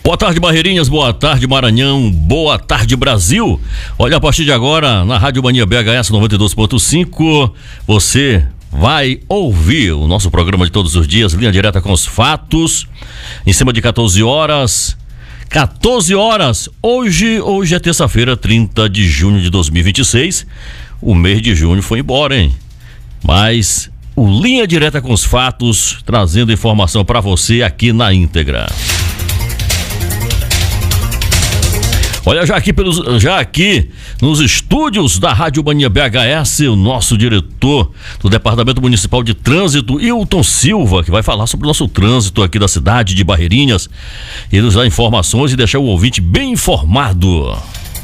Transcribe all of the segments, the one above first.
Boa tarde, Barreirinhas, boa tarde, Maranhão, boa tarde, Brasil. Olha, a partir de agora, na Rádio Mania BHS 92.5, você vai ouvir o nosso programa de todos os dias, Linha Direta com os Fatos, em cima de 14 horas. 14 horas, hoje é terça-feira, 30 de junho de 2026. O mês de junho foi embora, hein? Mas o Linha Direta com os Fatos, trazendo informação para você aqui na íntegra. Olha, já aqui nos estúdios da Rádio Mania BHS, o nosso diretor do Departamento Municipal de Trânsito, Hilton Silva, que vai falar sobre o nosso trânsito aqui da cidade de Barreirinhas e nos dar informações e deixar o ouvinte bem informado.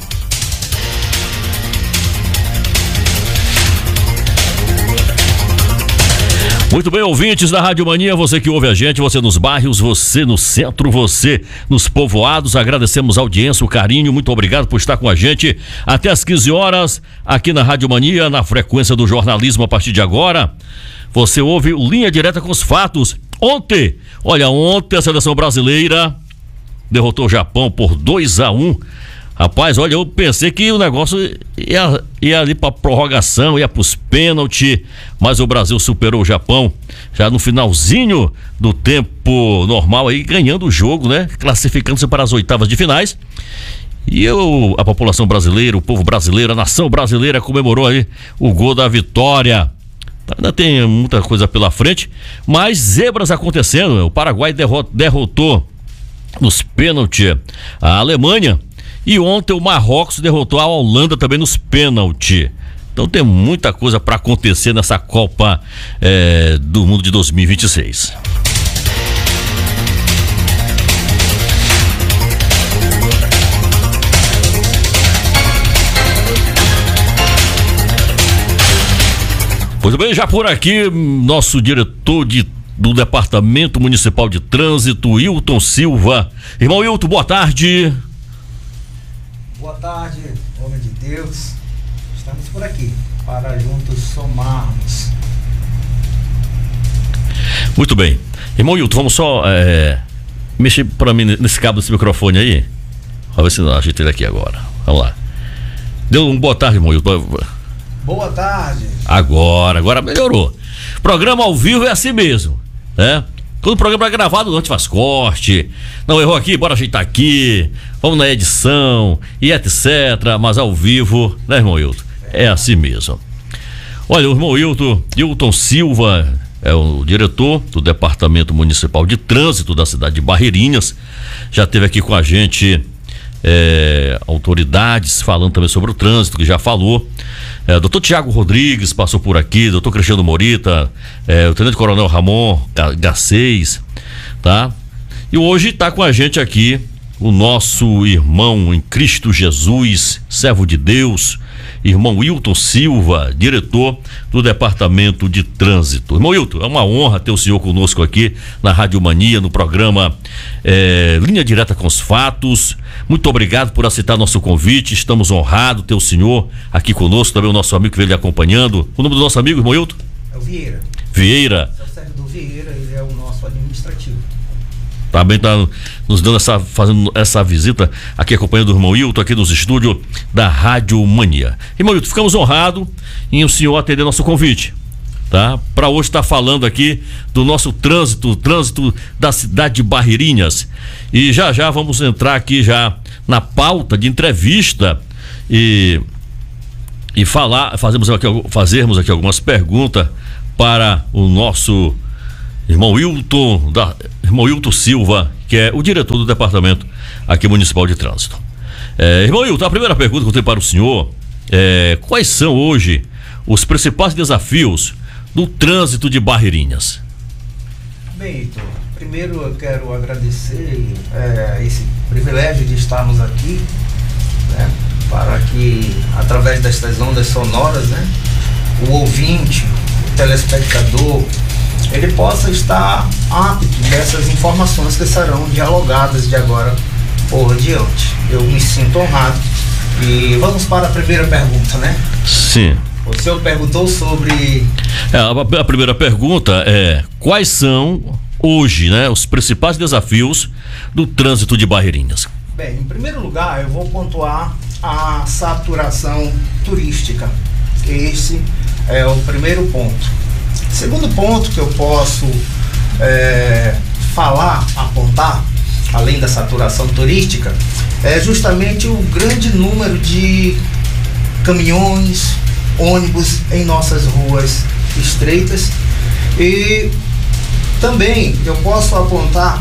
Muito bem, ouvintes da Rádio Mania, você que ouve a gente, você nos bairros, você no centro, você nos povoados, agradecemos a audiência, o carinho, muito obrigado por estar com a gente até às 15 horas, aqui na Rádio Mania, na frequência do jornalismo a partir de agora. Você ouve o Linha Direta com os Fatos. Ontem a seleção brasileira derrotou o Japão por 2-1. Rapaz, olha, eu pensei que o negócio ia ali pra prorrogação, ia pros pênaltis, mas o Brasil superou o Japão já no finalzinho do tempo normal aí, ganhando o jogo, né? Classificando-se para as oitavas de finais. E a população brasileira, o povo brasileiro, a nação brasileira comemorou aí o gol da vitória. Ainda tem muita coisa pela frente, mas zebras acontecendo. O Paraguai derrotou nos pênaltis a Alemanha. E ontem o Marrocos derrotou a Holanda também nos pênaltis. Então tem muita coisa para acontecer nessa Copa do Mundo de 2026. Muito bem, já por aqui, nosso diretor do Departamento Municipal de Trânsito, Hilton Silva. Irmão Hilton, boa tarde. Boa tarde, homem de Deus. Estamos por aqui para juntos somarmos. Muito bem. Irmão Hilton, vamos só mexer para mim nesse cabo desse microfone aí. Vamos ver se não ajeita ele aqui agora. Vamos lá. Deu uma boa tarde, irmão Hilton. Boa tarde. Agora melhorou. Programa ao vivo é assim mesmo, né? Quando o programa é gravado, antes faz corte. Não, errou aqui, bora ajeitar aqui. Vamos na edição e etc. Mas ao vivo, né, irmão Hilton? É assim mesmo. Olha, o irmão Hilton Silva é o diretor do Departamento Municipal de Trânsito da cidade de Barreirinhas. Já esteve aqui com a gente autoridades falando também sobre o trânsito, que já falou. Doutor Tiago Rodrigues passou por aqui, doutor Cristiano Morita, o Tenente Coronel Ramon Garcês, tá? E hoje está com a gente aqui o nosso irmão em Cristo Jesus, servo de Deus, irmão Hilton Silva, diretor do Departamento de Trânsito. Irmão Hilton, é uma honra ter o senhor conosco aqui na Rádio Mania, no programa Linha Direta com os Fatos. Muito obrigado por aceitar nosso convite, estamos honrados ter o senhor aqui conosco, também o nosso amigo que veio lhe acompanhando. O nome do nosso amigo, irmão Hilton? É o Vieira. Vieira. É o servidor Vieira, ele é o nosso administrativo. Também está nos dando fazendo essa visita aqui, acompanhando o irmão Hilton aqui nos estúdios da Rádio Mania. Irmão Hilton, ficamos honrados em o senhor atender nosso convite, tá? Para hoje estar falando aqui do nosso trânsito da cidade de Barreirinhas. E já vamos entrar aqui já na pauta de entrevista e fazermos aqui algumas perguntas para o nosso irmão Hilton Silva, que é o diretor do Departamento aqui Municipal de Trânsito. Irmão Hilton, a primeira pergunta que eu tenho para o senhor quais são hoje os principais desafios do trânsito de Barreirinhas? Bem, Heitor, primeiro eu quero agradecer esse privilégio de estarmos aqui, né, para que através destas ondas sonoras, né, o ouvinte, o telespectador, ele possa estar apto dessas informações que serão dialogadas de agora por diante. Eu me sinto honrado. E vamos para a primeira pergunta, né? Sim. O senhor perguntou sobre... A primeira pergunta é: quais são hoje, né, os principais desafios do trânsito de Barreirinhas? Bem, em primeiro lugar, eu vou pontuar a saturação turística. Esse é o primeiro ponto. Segundo ponto que eu posso apontar, além da saturação turística, é justamente o grande número de caminhões, ônibus em nossas ruas estreitas. E também eu posso apontar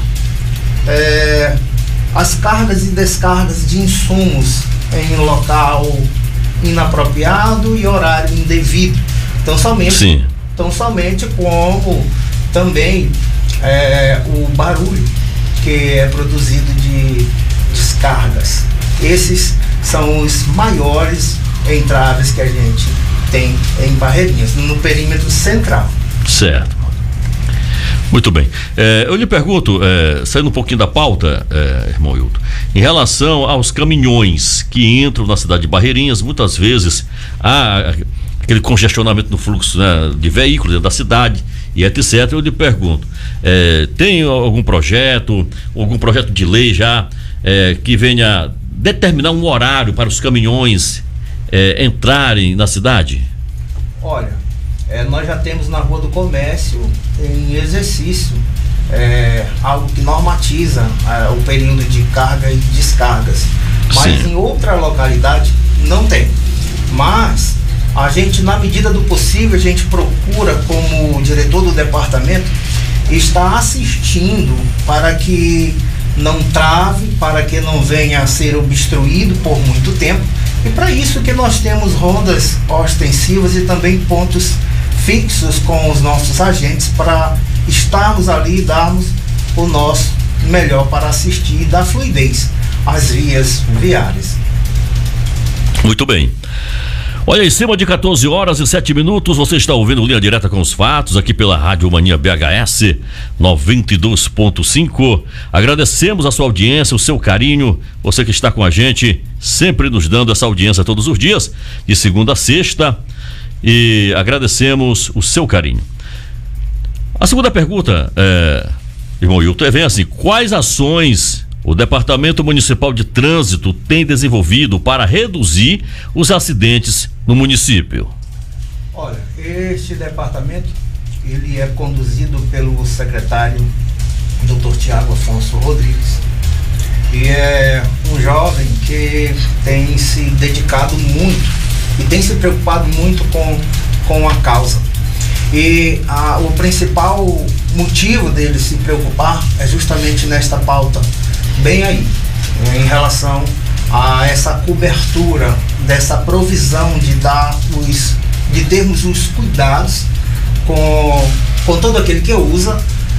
as cargas e descargas de insumos em local inapropriado e horário indevido. Então somente como também o barulho que é produzido de descargas. Esses são os maiores entraves que a gente tem em Barreirinhas, no perímetro central. Certo. Muito bem. Eu lhe pergunto, saindo um pouquinho da pauta, irmão Hilton, em relação aos caminhões que entram na cidade de Barreirinhas, muitas vezes há aquele congestionamento no fluxo, né, de veículos dentro da cidade e etc. Eu lhe pergunto, tem algum projeto de lei já que venha determinar um horário para os caminhões entrarem na cidade? Olha, nós já temos na Rua do Comércio em exercício algo que normatiza o período de carga e descargas, mas sim, em outra localidade não tem. Mas a gente, na medida do possível, a gente procura, como diretor do departamento, estar assistindo para que não trave, para que não venha a ser obstruído por muito tempo. E para isso que nós temos rondas ostensivas e também pontos fixos com os nossos agentes para estarmos ali e darmos o nosso melhor para assistir e dar fluidez às vias viárias. Muito bem. Olha, em cima de 14h07, você está ouvindo Linha Direta com os Fatos, aqui pela Rádio Mania BHS 92.5. Agradecemos a sua audiência, o seu carinho, você que está com a gente, sempre nos dando essa audiência todos os dias, de segunda a sexta, e agradecemos o seu carinho. A segunda pergunta, irmão Hilton, vem assim: quais ações o Departamento Municipal de Trânsito tem desenvolvido para reduzir os acidentes no município? Olha, este departamento, ele é conduzido pelo secretário Dr. Tiago Afonso Rodrigues, e é um jovem que tem se dedicado muito e tem se preocupado muito com a causa. E o principal motivo dele se preocupar é justamente nesta pauta, bem aí, em relação a essa cobertura, dessa provisão de termos os cuidados com todo aquele que usa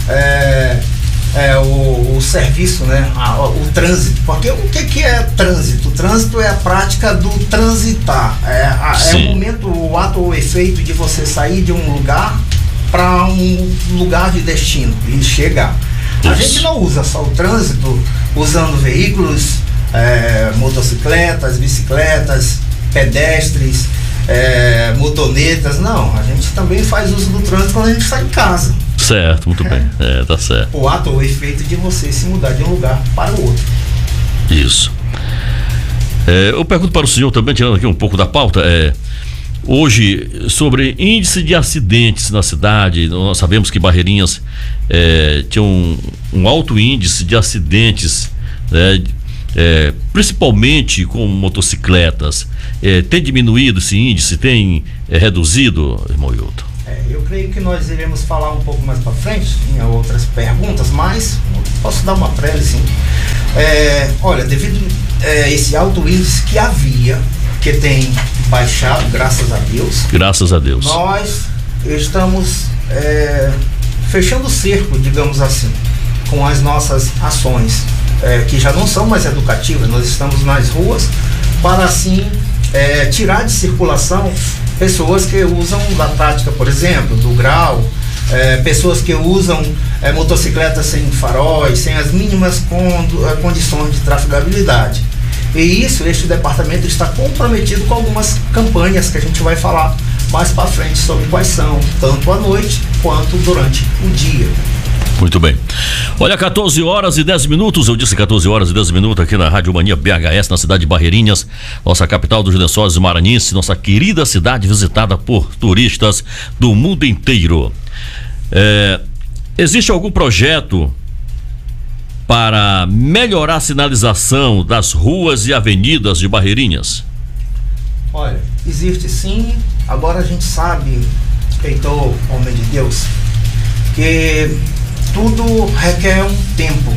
o serviço, né? O trânsito. Porque o que é trânsito? O trânsito é a prática do transitar. É o momento, o ato ou efeito de você sair de um lugar para um lugar de destino e chegar. A gente não usa só o trânsito usando veículos, motocicletas, bicicletas, pedestres, motonetas. Não, a gente também faz uso do trânsito quando a gente sai de casa. Certo, muito bem. Tá certo. O ato ou efeito de você se mudar de um lugar para o outro. Isso. Eu pergunto para o senhor também, tirando aqui um pouco da pauta, hoje, sobre índice de acidentes na cidade. Nós sabemos que Barreirinhas tinha um alto índice de acidentes, principalmente com motocicletas. Tem diminuído esse índice? Tem reduzido, irmão Hilton? Eu creio que nós iremos falar um pouco mais para frente em outras perguntas, mas posso dar uma prévia, sim. Olha, devido a esse alto índice que tem baixado, graças a Deus. Graças a Deus. Nós estamos fechando o cerco, digamos assim, com as nossas ações, que já não são mais educativas. Nós estamos nas ruas para, assim, tirar de circulação pessoas que usam da prática, por exemplo, do grau, pessoas que usam motocicletas sem faróis, sem as mínimas condições de trafegabilidade. E este departamento está comprometido com algumas campanhas que a gente vai falar mais para frente sobre quais são, tanto à noite quanto durante o dia. Muito bem. Olha, 14 horas e 10 minutos, eu disse 14 horas e 10 minutos aqui na Rádio Mania BHS, na cidade de Barreirinhas, nossa capital dos Lençóis Maranhenses, nossa querida cidade visitada por turistas do mundo inteiro. Existe algum projeto para melhorar a sinalização das ruas e avenidas de Barreirinhas? Olha, existe sim. Agora a gente sabe, Heitor, homem de Deus, que tudo requer um tempo.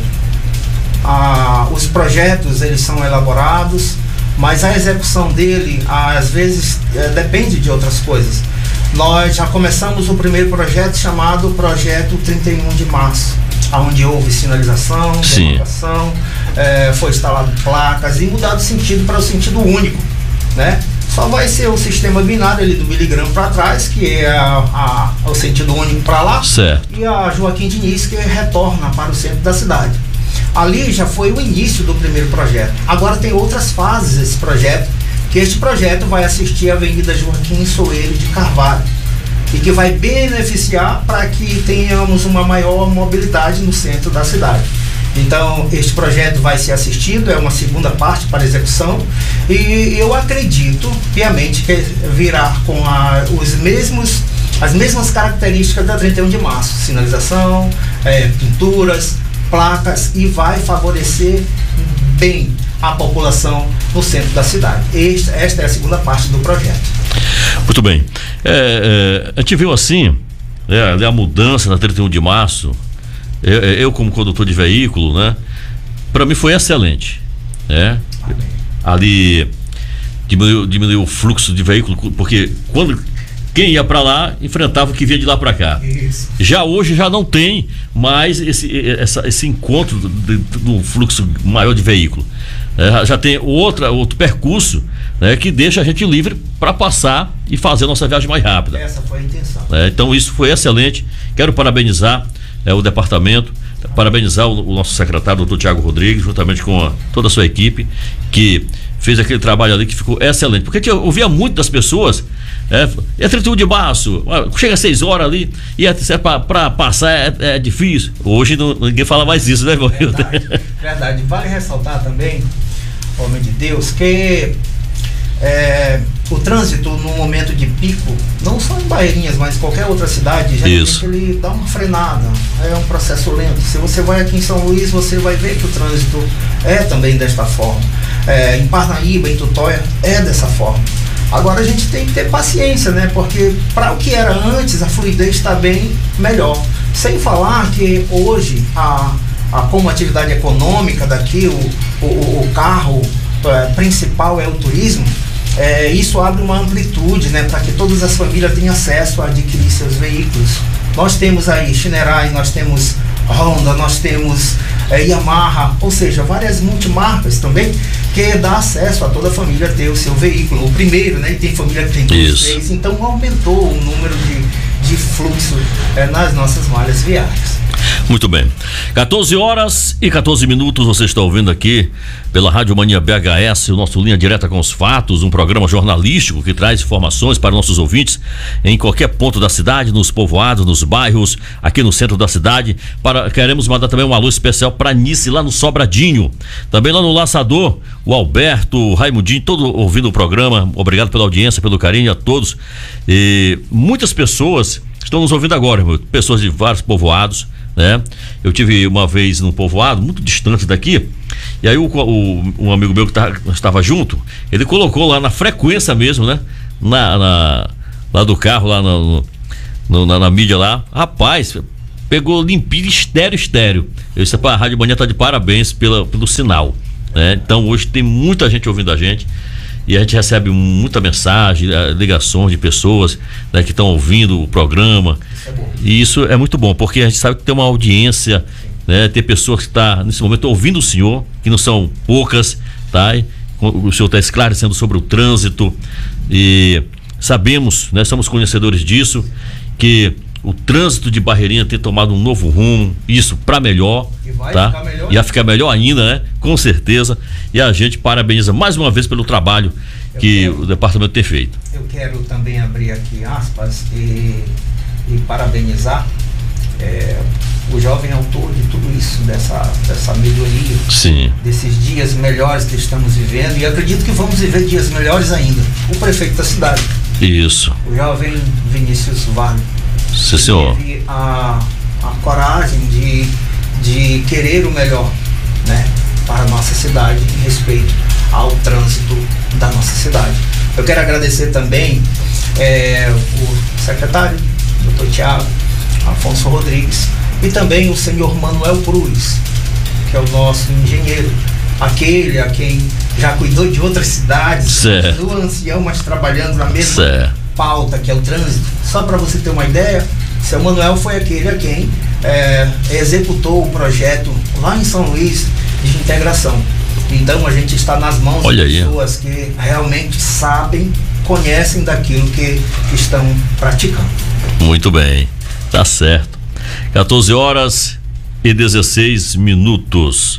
Os projetos, eles são elaborados, mas a execução dele, às vezes, depende de outras coisas. Nós já começamos o primeiro projeto chamado Projeto 31 de Março, onde houve sinalização, demarcação, foi instalado placas e mudado o sentido para o sentido único, né? Só vai ser o sistema binário ali do miligrama para trás, que é o sentido único para lá, certo. E a Joaquim Diniz, que retorna para o centro da cidade. Ali já foi o início do primeiro projeto. Agora tem outras fases esse projeto, que este projeto vai assistir a Avenida Joaquim Soeiro de Carvalho e que vai beneficiar para que tenhamos uma maior mobilidade no centro da cidade. Então, este projeto vai ser assistido, é uma segunda parte para execução, e eu acredito piamente que virá com as mesmas características da 31 de março, sinalização, pinturas, placas, e vai favorecer bem a população no centro da cidade. Esta é a segunda parte do projeto. Muito bem. A gente viu assim, a mudança na 31 de março, eu como condutor de veículo, né? Para mim foi excelente, né? Ali diminuiu o fluxo de veículo, porque quem ia para lá enfrentava o que vinha de lá para cá. Isso. Já hoje já não tem mais esse encontro do fluxo maior de veículo. Já tem outro percurso, né, que deixa a gente livre para passar e fazer a nossa viagem mais rápida. Essa foi a intenção. Então isso foi excelente. Quero parabenizar o departamento, parabenizar o nosso secretário, o doutor Tiago Rodrigues, juntamente com toda a sua equipe, que fez aquele trabalho ali que ficou excelente. Porque eu ouvia muito das pessoas, é 31 de março, chega às 6 horas ali, e para passar é difícil. Hoje ninguém fala mais isso, né, Verdade. Vale ressaltar também, homem de Deus, que o trânsito no momento de pico, não só em Barreirinhas, mas em qualquer outra cidade, geralmente ele dá uma frenada, é um processo lento. Se você vai aqui em São Luís, você vai ver que o trânsito é também desta forma. Em Parnaíba, em Tutóia, é dessa forma. Agora a gente tem que ter paciência, né? Porque para o que era antes, a fluidez está bem melhor. Sem falar que hoje, como atividade econômica daqui, o carro principal é o turismo. Isso abre uma amplitude, né, para que todas as famílias tenham acesso a adquirir seus veículos. Nós temos aí Shinerai, nós temos Honda, nós temos Yamaha, ou seja, várias multimarcas também, que dá acesso a toda a família ter o seu veículo. O primeiro, né, e tem família que tem 2, 3, então aumentou o número de fluxo nas nossas malhas viárias. Muito bem. 14 horas e 14 minutos, você está ouvindo aqui pela Rádio Mania BHS, o nosso Linha Direta com os Fatos, um programa jornalístico que traz informações para nossos ouvintes em qualquer ponto da cidade, nos povoados, nos bairros, aqui no centro da cidade. Queremos mandar também um alô especial para Nice, lá no Sobradinho. Também lá no Laçador, o Alberto, o Raimundinho, todo ouvindo o programa. Obrigado pela audiência, pelo carinho a todos. E muitas pessoas estão nos ouvindo agora, pessoas de vários povoados, né? Eu tive uma vez num povoado muito distante daqui, e aí um amigo meu que estava junto, ele colocou lá na frequência mesmo, né? Lá do carro, lá na mídia lá, rapaz, pegou limpinho, estéreo. Eu disse, a Rádio Mania tá de parabéns pelo sinal, né? Então hoje tem muita gente ouvindo a gente. E a gente recebe muita mensagem, ligações de pessoas, né, que estão ouvindo o programa. E isso é muito bom, porque a gente sabe que tem uma audiência, né, tem pessoas que estão nesse momento ouvindo o senhor, que não são poucas, tá? O senhor está esclarecendo sobre o trânsito e sabemos, né, somos conhecedores disso, que o trânsito de Barreirinha tem tomado um novo rumo, isso para melhor, E vai tá? ficar melhor. E vai ficar melhor ainda, né? Com certeza. E a gente parabeniza mais uma vez pelo trabalho que o departamento tem feito. Eu quero também abrir aqui aspas e parabenizar o jovem autor de tudo isso, dessa melhoria, Sim. desses dias melhores que estamos vivendo, e acredito que vamos viver dias melhores ainda. O prefeito da cidade, Isso. o jovem Vinícius Vale, Sim, senhor. teve a coragem de querer o melhor, né, para a nossa cidade em respeito ao trânsito da nossa cidade. Eu quero agradecer também o secretário, Dr. Tiago Afonso Rodrigues, e também o senhor Manuel Cruz, que é o nosso engenheiro, aquele a quem já cuidou de outras cidades, do ancião, mas trabalhando na mesma pauta, que é o trânsito. Só para você ter uma ideia, o seu Manuel foi aquele a quem executou o projeto lá em São Luís de integração. Então a gente está nas mãos de pessoas que realmente sabem, conhecem daquilo que estão praticando. Muito bem, tá certo. 14h16.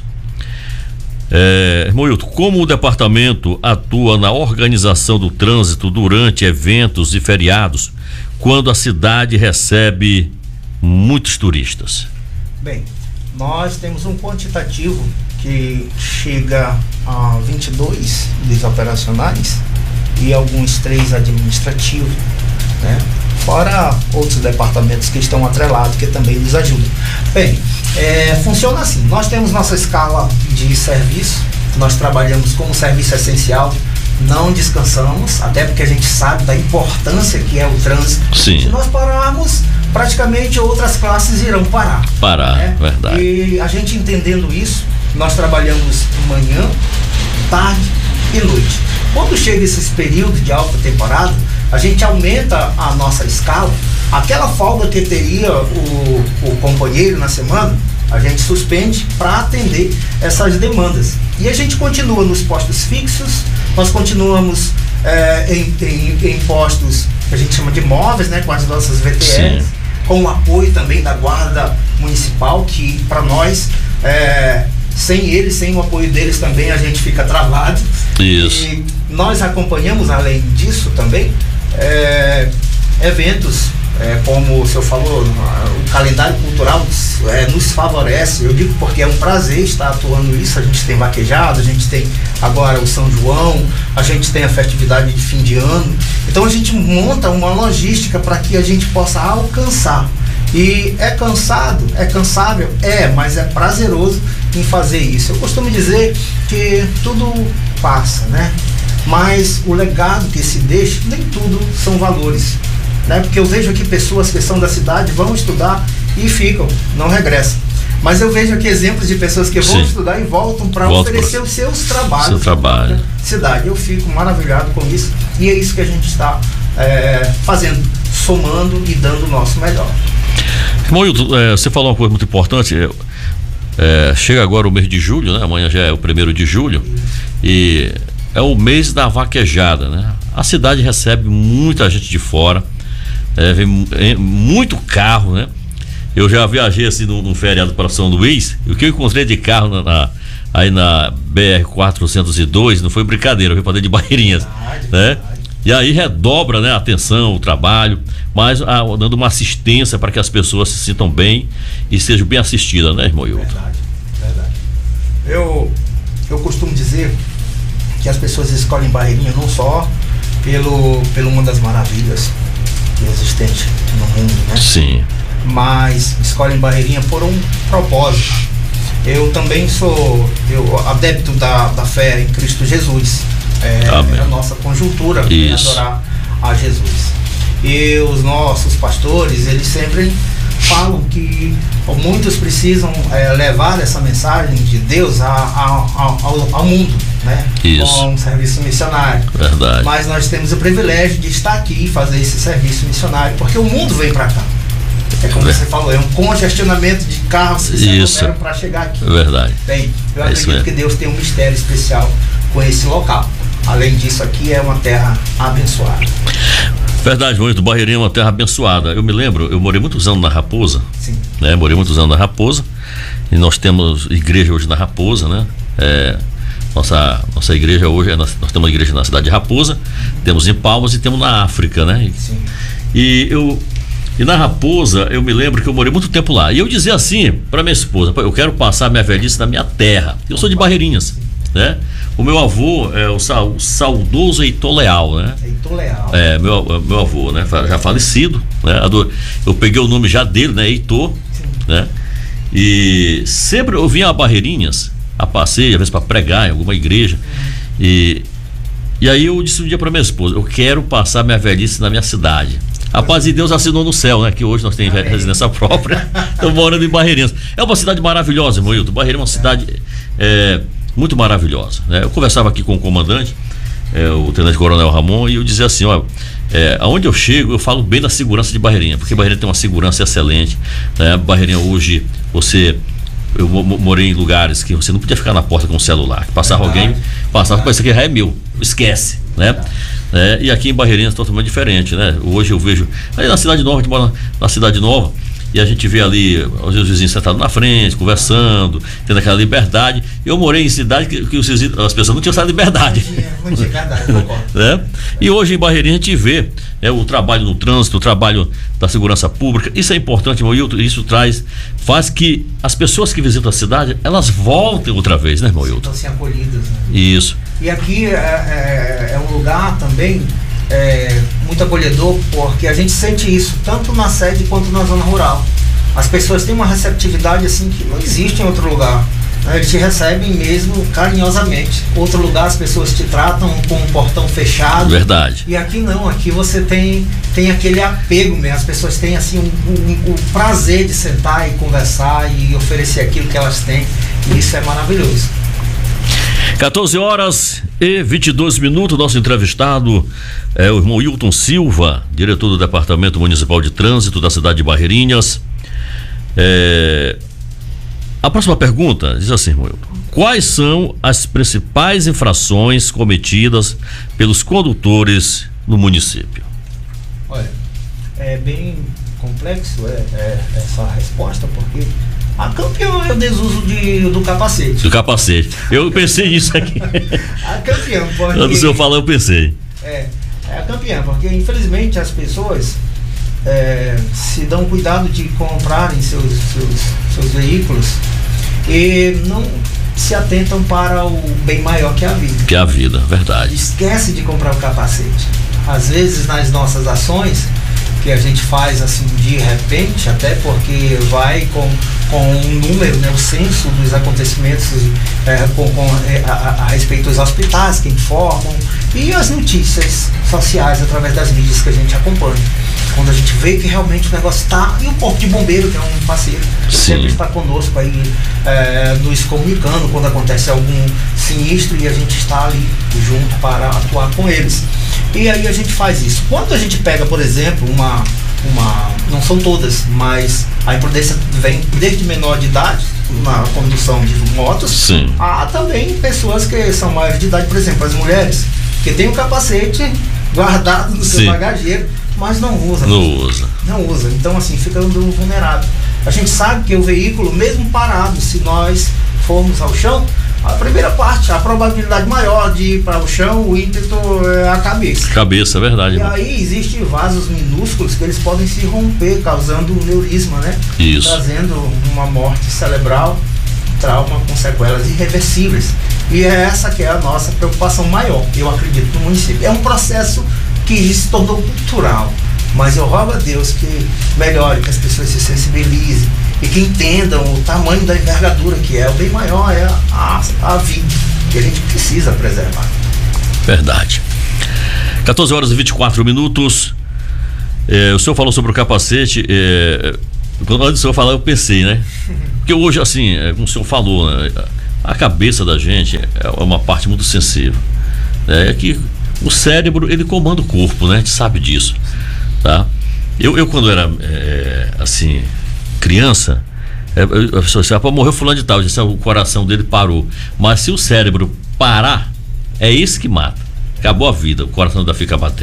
Moilton, como o departamento atua na organização do trânsito durante eventos e feriados, quando a cidade recebe muitos turistas? Bem, nós temos um quantitativo que chega a 22 operacionais e alguns 3 administrativos, né? Fora outros departamentos que estão atrelados, que também nos ajudam. Bem, funciona assim: nós temos nossa escala de serviço, nós trabalhamos como serviço essencial, não descansamos, até porque a gente sabe da importância que é o trânsito. Sim. Se nós pararmos, praticamente outras classes irão parar. Né? Verdade. E a gente entendendo isso, nós trabalhamos manhã, tarde e noite. Quando chega esses períodos de alta temporada, a gente aumenta a nossa escala. Aquela folga que teria o companheiro na semana, a gente suspende para atender essas demandas. E a gente continua nos postos fixos, nós continuamos em postos que a gente chama de móveis, né, com as nossas VTLs, com o apoio também da Guarda Municipal, que para nós, sem eles, sem o apoio deles também, a gente fica travado. Isso. E nós acompanhamos, além disso também, eventos, como o senhor falou, o calendário cultural nos favorece. Eu digo porque é um prazer estar atuando nisso. A gente tem vaquejado, a gente tem agora o São João, a gente tem a festividade de fim de ano. Então a gente monta uma logística para que a gente possa alcançar. E é cansado, é cansável, mas é prazeroso em fazer isso. Eu costumo dizer que tudo passa, né? Mas o legado que se deixa, nem tudo são valores, né? Porque eu vejo aqui pessoas que são da cidade, vão estudar e ficam, não regressam. Mas eu vejo aqui exemplos de pessoas que vão estudar e voltam para oferecer os seus trabalhos na cidade. Eu fico maravilhado com isso, e é isso que a gente está fazendo, somando e dando o nosso melhor. Moilton, você falou uma coisa muito importante. Chega agora o mês de julho, né? Amanhã já é o 1º de julho, e é o mês da vaquejada, né? A cidade recebe muita gente de fora, vem muito carro, né? Eu já viajei assim num feriado para São Luís, e o que eu encontrei de carro aí na BR-402 não foi brincadeira, eu vim para dentro de Barreirinhas, né? E aí redobra, né, a atenção, o trabalho, mas dando uma assistência para que as pessoas se sintam bem e sejam bem assistidas, né, irmão Hilton? Verdade. Eu costumo dizer que as pessoas escolhem Barreirinha não só pelo uma das maravilhas existentes no mundo, né? Sim. Mas escolhem Barreirinha por um propósito. Eu também sou adepto da fé em Cristo Jesus. É a nossa conjuntura em adorar a Jesus. E os nossos pastores, eles sempre falam que muitos precisam levar essa mensagem de Deus ao mundo, né? Com um serviço missionário. Verdade. Mas nós temos o privilégio de estar aqui e fazer esse serviço missionário, porque o mundo vem para cá. É como você falou, é um congestionamento de carros que se aglomeram para chegar aqui. Verdade. Bem, eu acredito que Deus tem um mistério especial com esse local. Além disso, aqui é uma terra abençoada. Verdade, muito. Barreirinha é uma terra abençoada. Eu me lembro, eu morei muitos anos na Raposa. Sim. Né? Morei muitos anos na Raposa. E nós temos igreja hoje na Raposa, né? Nossa igreja hoje, nós temos uma igreja na cidade de Raposa, temos em Palmas e temos na África, né? Sim. E na Raposa, eu me lembro que eu morei muito tempo lá. E eu dizia assim para minha esposa: eu quero passar minha velhice na minha terra. Eu sou de Barreirinhas, né? O meu avô é o saudoso Heitor Leal, né? Heitor Leal. Meu avô, né? Já falecido, né? Eu peguei o nome já dele, né? Heitor, né? E sempre eu vinha a Barreirinhas, a passeio, às vezes para pregar em alguma igreja. E aí eu disse um dia para minha esposa: eu quero passar minha velhice na minha cidade. A paz de Deus assinou no céu, né? Que hoje nós temos residência própria. Estou morando em Barreirinhas. É uma cidade maravilhosa, irmão Hilton. Barreirinhas é uma cidade muito maravilhosa, né? Eu conversava aqui com o comandante, o tenente coronel Ramon, e eu dizia assim: ó, aonde eu chego, eu falo bem da segurança de Barreirinha, porque Barreirinha tem uma segurança excelente, né? Barreirinha hoje, eu morei em lugares que você não podia ficar na porta com o celular, passava alguém, pô, isso aqui é meu, esquece, né? E aqui em Barreirinhas é totalmente diferente, né? Hoje eu vejo, aí na Cidade Nova, a gente mora na Cidade Nova, e a gente vê ali os vizinhos sentados na frente, conversando, tendo aquela liberdade. Eu morei em cidade que as pessoas não tinham essa liberdade. Não tinha liberdade, concordo. Né? E hoje em Barreirinha a gente vê o trabalho no trânsito, o trabalho da segurança pública. Isso é importante, irmão Hilton. Isso faz que as pessoas que visitam a cidade, elas voltem outra vez, né, irmão Hilton? Estão sendo acolhidas, né? Isso. E aqui é um lugar também muito acolhedor, porque a gente sente isso tanto na sede quanto na zona rural. As pessoas têm uma receptividade assim que não existe em outro lugar, né? Eles te recebem mesmo carinhosamente. Outro lugar as pessoas te tratam com um portão fechado. Verdade. E aqui não, aqui você tem aquele apego mesmo. As pessoas têm assim o prazer de sentar e conversar e oferecer aquilo que elas têm, e isso é maravilhoso. 14h22, nosso entrevistado é o irmão Hilton Silva, diretor do Departamento Municipal de Trânsito da cidade de Barreirinhas. A próxima pergunta diz assim, irmão Hilton: quais são as principais infrações cometidas pelos condutores no município? Olha, é bem complexo essa resposta, porque a campeã é o desuso do capacete. Do capacete. Eu pensei nisso aqui. A campeã, porque... Quando o senhor falou, eu pensei. É a campeã, porque infelizmente as pessoas se dão cuidado de comprarem seus veículos e não se atentam para o bem maior que é a vida. Que é a vida, verdade. Esquece de comprar o capacete. Às vezes nas nossas ações, que a gente faz assim de repente, até porque vai com um número, né, o censo dos acontecimentos a respeito dos hospitais que informam, e as notícias sociais através das mídias que a gente acompanha. Quando a gente vê que realmente o negócio está, e o Corpo de Bombeiro, que é um parceiro, sempre está conosco aí, nos comunicando quando acontece algum sinistro, e a gente está ali junto para atuar com eles. E aí a gente faz isso. Quando a gente pega, por exemplo, não são todas, mas a imprudência vem desde menor de idade na condução de motos. Sim. Há também pessoas que são maiores de idade, por exemplo, as mulheres que têm o capacete guardado no seu bagageiro, mas não usa. Não usa. Então assim, fica vulnerável. A gente sabe que o veículo, mesmo parado, se nós formos ao chão, a primeira parte, a probabilidade maior de ir para o chão, o ímpeto é a cabeça. Cabeça, é verdade. E aí existem vasos minúsculos que eles podem se romper, causando um neurisma, né? Isso. Trazendo uma morte cerebral, trauma com sequelas irreversíveis. E é essa que é a nossa preocupação maior, eu acredito, no município. É um processo que se tornou cultural, mas eu rogo a Deus que melhore, que as pessoas se sensibilizem e que entendam o tamanho da envergadura que é. O bem maior é a vida, que a gente precisa preservar. Verdade. 14h24. O senhor falou sobre o capacete. Quando o senhor falar, eu pensei, né? Porque hoje, assim, como o senhor falou, né, a cabeça da gente é uma parte muito sensível. É que o cérebro, ele comanda o corpo, né? A gente sabe disso, tá? Eu quando era, assim, criança, a pessoa disse: morreu fulano de tal, disse, o coração dele parou. Mas se o cérebro parar, é isso que mata. Acabou a vida, o coração ainda fica batendo.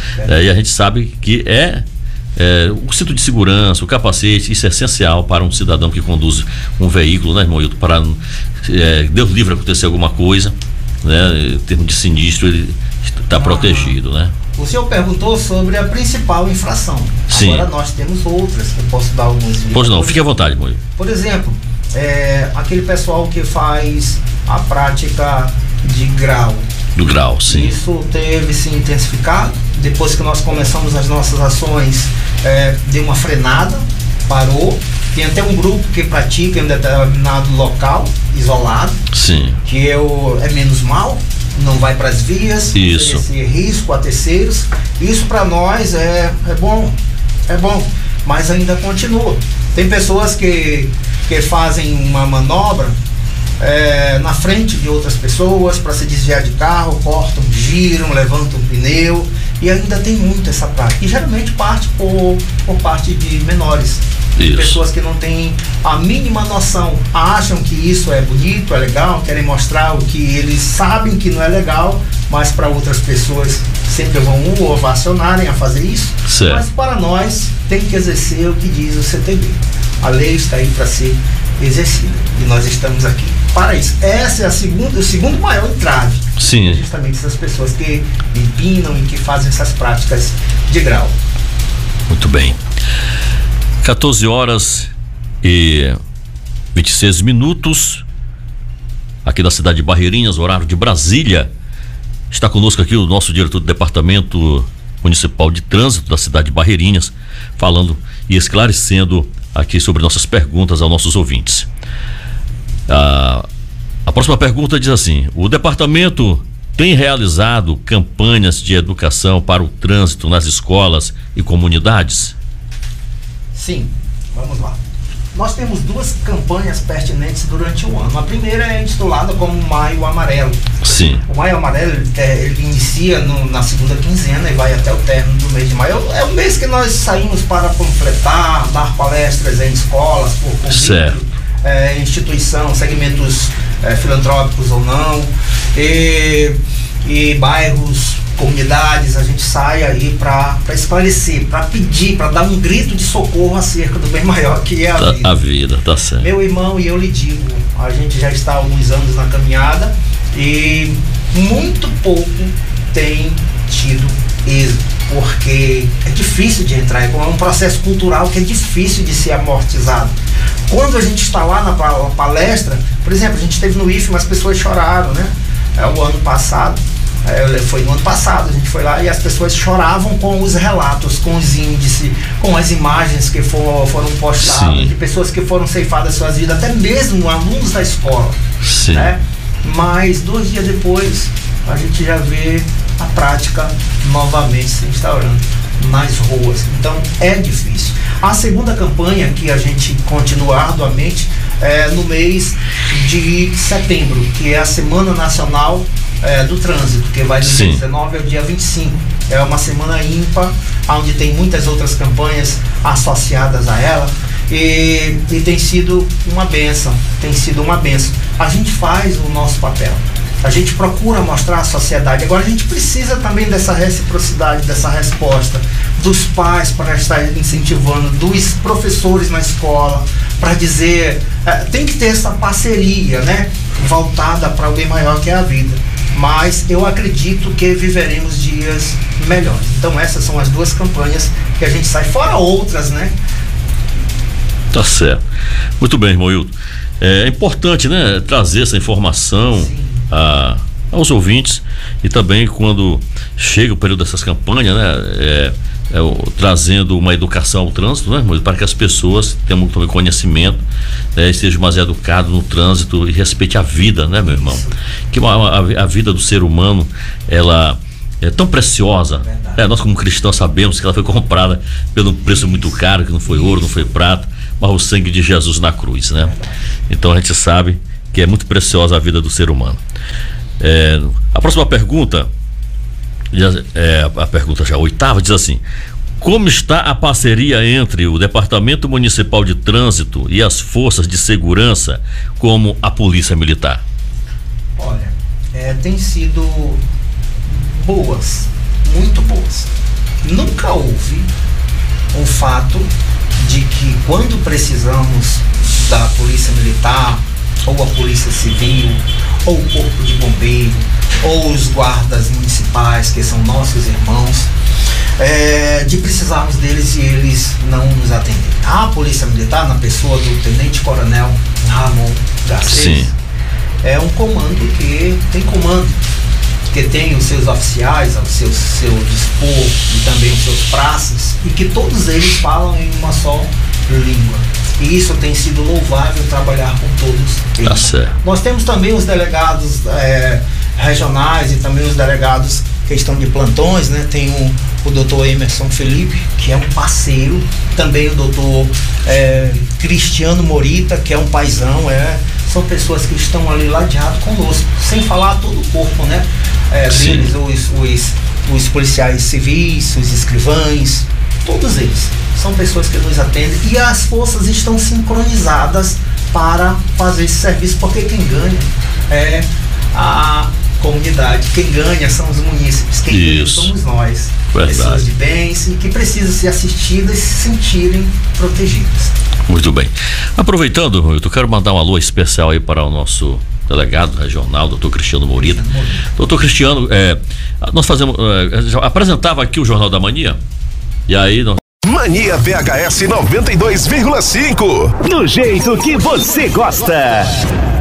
E a gente sabe que o cinto de segurança, o capacete, isso é essencial para um cidadão que conduz um veículo, né, irmão Hilton, para Deus livre acontecer alguma coisa, né, em termos de sinistro, ele está protegido, né? O senhor perguntou sobre a principal infração. Sim. Agora nós temos outras, que eu posso dar alguns exemplos. Pois não, fique à vontade, irmão Hilton. Por exemplo, aquele pessoal que faz a prática de grau. Do grau, sim. Isso teve se intensificado. Depois que nós começamos as nossas ações, deu uma frenada, parou. Tem até um grupo que pratica em um determinado local, isolado. Sim. Que é menos mal, não vai para as vias, isso. oferecer risco a terceiros. Isso para nós é bom, mas ainda continua. Tem pessoas que fazem uma manobra na frente de outras pessoas para se desviar de carro, cortam, giram, levantam o pneu, e ainda tem muito essa prática, e geralmente parte por parte de menores. Isso. Pessoas que não têm a mínima noção, acham que isso é bonito, é legal, querem mostrar o que eles sabem que não é legal, mas para outras pessoas sempre vão ovacionarem a fazer isso. Certo. Mas para nós tem que exercer o que diz o CTB. A lei está aí para ser exercida e nós estamos aqui para isso. Essa é o segundo maior entrave. Sim. Justamente essas pessoas que empinam e que fazem essas práticas de grau. Muito bem. 14h26 aqui da cidade de Barreirinhas, horário de Brasília. Está conosco aqui o nosso diretor do Departamento Municipal de Trânsito da cidade de Barreirinhas, falando e esclarecendo aqui sobre nossas perguntas aos nossos ouvintes. A próxima pergunta diz assim: o departamento tem realizado campanhas de educação para o trânsito nas escolas e comunidades? Sim, vamos lá. Nós temos duas campanhas pertinentes durante o ano. A primeira é intitulada como Maio Amarelo. Sim. O Maio Amarelo ele inicia na segunda quinzena e vai até o término do mês de maio. É o mês que nós saímos para panfletar, dar palestras em escolas, por convite, instituição, segmentos filantrópicos ou não, e bairros, comunidades. A gente sai aí para esclarecer, para pedir, para dar um grito de socorro acerca do bem maior que é a vida. A vida, tá certo. Meu irmão, e eu lhe digo, a gente já está há alguns anos na caminhada e muito pouco tem tido êxito, porque é difícil de entrar, é um processo cultural que é difícil de ser amortizado. Quando a gente está lá na palestra, por exemplo, a gente esteve no IFE, mas as pessoas choraram, né? O ano passado, foi no ano passado, a gente foi lá e as pessoas choravam com os relatos, com os índices, com as imagens que foram postadas. Sim. De pessoas que foram ceifadas suas vidas, até mesmo alunos da escola. Sim. Né? Mas 2 dias depois a gente já vê a prática novamente se instaurando nas ruas. Então é difícil. A segunda campanha que a gente continua arduamente no mês de setembro, que é a Semana Nacional do Trânsito, que vai do dia 19 ao dia 25. É uma semana ímpar, onde tem muitas outras campanhas associadas a ela, e tem sido uma bênção, A gente faz o nosso papel, a gente procura mostrar à sociedade. Agora a gente precisa também dessa reciprocidade, dessa resposta dos pais para estar incentivando, dos professores na escola, para dizer, tem que ter essa parceria, né, voltada para o bem maior que é a vida. Mas eu acredito que viveremos dias melhores. Então essas são as duas campanhas que a gente sai, fora outras, né? Tá certo. Muito bem, irmão Hilton. É importante, né, trazer essa informação aos ouvintes, e também quando chega o período dessas campanhas, né, trazendo uma educação ao trânsito, né, para que as pessoas tenham também conhecimento, estejam mais educados no trânsito e respeite a vida, né, meu irmão? Que a vida do ser humano, ela é tão preciosa. Nós como cristãos sabemos que ela foi comprada pelo preço muito caro, que não foi ouro, não foi prata, mas o sangue de Jesus na cruz, né? Então a gente sabe que é muito preciosa a vida do ser humano. A próxima pergunta, a pergunta já 8ª, diz assim: como está a parceria entre o Departamento Municipal de Trânsito e as forças de segurança, como a Polícia Militar? Olha, tem sido boas, muito boas. nunca houve um fato de que quando precisamos da Polícia Militar, ou a Polícia Civil, ou o Corpo de Bombeiro, ou os guardas municipais, que são nossos irmãos, de precisarmos deles e eles não nos atendem. A Polícia Militar, na pessoa do Tenente Coronel Ramon Garcês, é um comando que tem comando, que tem os seus oficiais ao seu dispor e também os seus praças, e que todos eles falam em uma só língua. E isso tem sido louvável, trabalhar com todos eles. Tá certo. Nós temos também os delegados regionais e também os delegados questão de plantões, né? Tem o doutor Emerson Felipe, que é um parceiro, também o doutor Cristiano Morita, que é um paizão, são pessoas que estão ali ladeado conosco, sem falar todo o corpo, né? Deles, os policiais civis, os escrivães, todos eles são pessoas que nos atendem, e as forças estão sincronizadas para fazer esse serviço, porque quem ganha é a comunidade, quem ganha são os munícipes, quem ganha somos nós. Verdade. Pessoas de bens e que precisam ser assistidas e se sentirem protegidas. Muito bem. Aproveitando, eu quero mandar um alô especial aí para o nosso delegado regional, doutor Cristiano Morita. Doutor Cristiano, nós fazemos, já apresentava aqui o Jornal da Mania, e aí Mania VHS 92,5. Do jeito que você gosta.